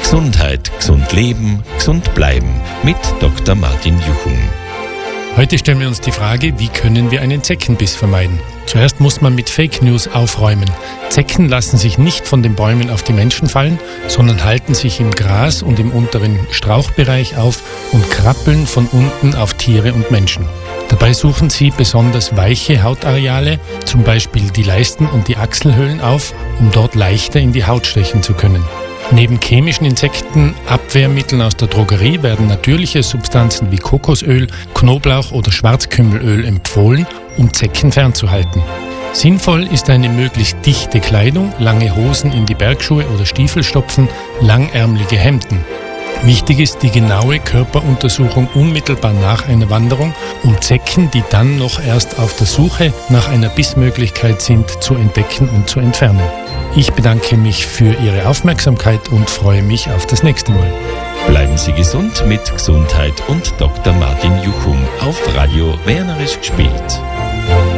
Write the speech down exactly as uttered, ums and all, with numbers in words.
Gesundheit, gesund leben, gesund bleiben mit Doktor Martin Juchum. Heute stellen wir uns die Frage, wie können wir einen Zeckenbiss vermeiden? Zuerst muss man mit Fake News aufräumen. Zecken lassen sich nicht von den Bäumen auf die Menschen fallen, sondern halten sich im Gras und im unteren Strauchbereich auf und krabbeln von unten auf Tiere und Menschen. Dabei suchen sie besonders weiche Hautareale, zum Beispiel die Leisten und die Achselhöhlen auf, um dort leichter in die Haut stechen zu können. Neben chemischen Insektenabwehrmitteln aus der Drogerie werden natürliche Substanzen wie Kokosöl, Knoblauch oder Schwarzkümmelöl empfohlen, um Zecken fernzuhalten. Sinnvoll ist eine möglichst dichte Kleidung, lange Hosen in die Bergschuhe oder Stiefel stopfen, langärmelige Hemden. Wichtig ist die genaue Körperuntersuchung unmittelbar nach einer Wanderung, um Zecken, die dann noch erst auf der Suche nach einer Bissmöglichkeit sind, zu entdecken und zu entfernen. Ich bedanke mich für Ihre Aufmerksamkeit und freue mich auf das nächste Mal. Bleiben Sie gesund mit Gesundheit und Doktor Martin Juchum auf Radio Wernerisch gespielt.